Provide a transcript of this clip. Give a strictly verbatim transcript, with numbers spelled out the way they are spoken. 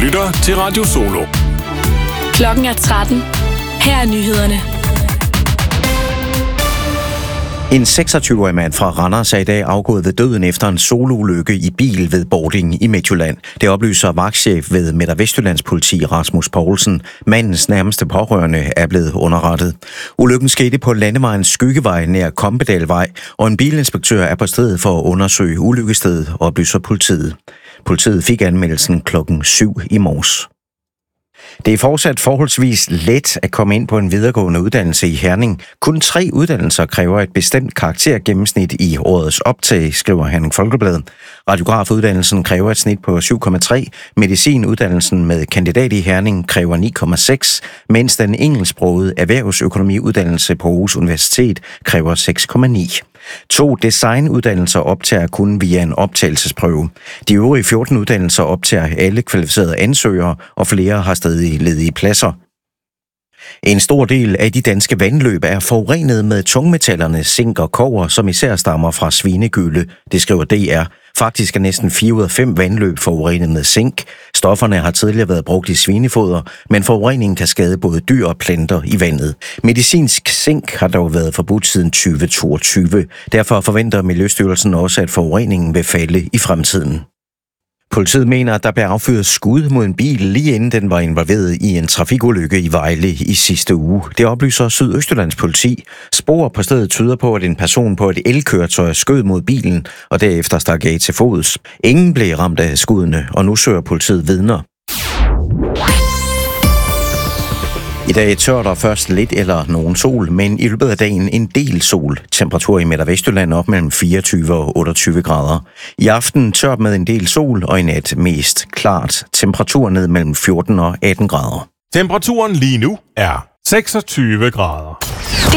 lytter til Radio Solo. Klokken er tretten. Her er nyhederne. En seksogtyve-årig mand fra Randers er i dag afgået ved døden efter en soloulykke i bil ved Bording i Midtjylland. Det oplyser vagtchef ved Midt- og Vestjyllands politi Rasmus Poulsen. Mandens nærmeste pårørende er blevet underrettet. Ulykken skete på landevejens Skyggevej nær Kompedalvej, og en bilinspektør er på stedet for at undersøge ulykkestedet, oplyser politiet. Politiet fik anmeldelsen klokken syv i morges. Det er fortsat forholdsvis let at komme ind på en videregående uddannelse i Herning. Kun tre uddannelser kræver et bestemt karaktergennemsnit i årets optag, skriver Herning Folkeblad. Radiografuddannelsen kræver et snit på syv komma tre, medicinuddannelsen med kandidat i Herning kræver ni komma seks, mens den engelsksprogede erhvervsøkonomiuddannelse på Aarhus Universitet kræver seks komma ni. To designuddannelser optager kun via en optagelsesprøve. De øvrige fjorten uddannelser optager alle kvalificerede ansøgere, og flere har stadig ledige pladser. En stor del af de danske vandløb er forurenet med tungmetallerne zink og kobber, som især stammer fra svinegylde, det skriver D R. Faktisk er næsten fire ud af fem vandløb forurenet med zink. Stofferne har tidligere været brugt i svinefoder, men forureningen kan skade både dyr og planter i vandet. Medicinsk zink har dog været forbudt siden tyve toogtyve. Derfor forventer Miljøstyrelsen også, at forureningen vil falde i fremtiden. Politiet mener, at der blev affyret skud mod en bil, lige inden den var involveret i en trafikulykke i Vejle i sidste uge. Det oplyser Sydøstjyllands politi. Spor på stedet tyder på, at en person på et elkøretøj skød mod bilen, og derefter stak af til fods. Ingen blev ramt af skuddene, og nu søger politiet vidner. I dag tør der først lidt eller nogen sol, men i løbet af dagen en del sol. Temperatur i Midt- og Vestjylland op mellem fireogtyve og otteogtyve grader. I aften tørt med en del sol, og i nat mest klart. Temperatur ned mellem fjorten og atten grader. Temperaturen lige nu er seksogtyve grader.